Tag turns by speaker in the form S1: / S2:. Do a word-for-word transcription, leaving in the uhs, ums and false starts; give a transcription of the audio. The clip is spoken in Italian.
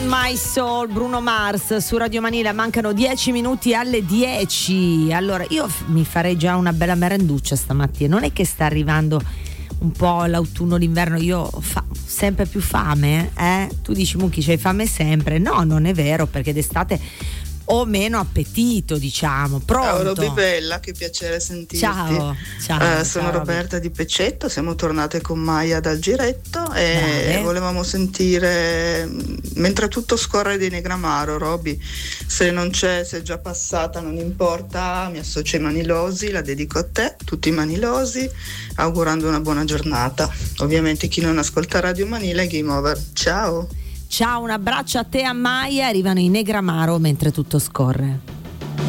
S1: On My Soul, Bruno Mars su Radio Manila. Mancano dieci minuti alle dieci. Allora io f- mi farei già una bella merenduccia stamattina. Non è che sta arrivando un po' l'autunno, l'inverno, io ho fa- sempre più fame, eh? Tu dici Mucchi c'hai fame sempre. No, non è vero, perché d'estate ho meno appetito, diciamo. Pronto?
S2: Ciao Roby Bella, che piacere sentirti.
S1: Ciao, ciao.
S2: Eh, sono
S1: ciao,
S2: Roberta Roby. Di Pecetto, siamo tornate con Maia dal giretto e
S1: Brave.
S2: volevamo sentire Mentre tutto scorre di Negramaro. Roby, se non c'è, se è già passata, non importa, mi associo ai manilosi, la dedico a te, tutti i manilosi, augurando una buona giornata. Ovviamente chi non ascolta Radio Manila è game over. Ciao.
S1: Ciao, un abbraccio a te, a Maia. Arrivano i Negramaro mentre tutto scorre.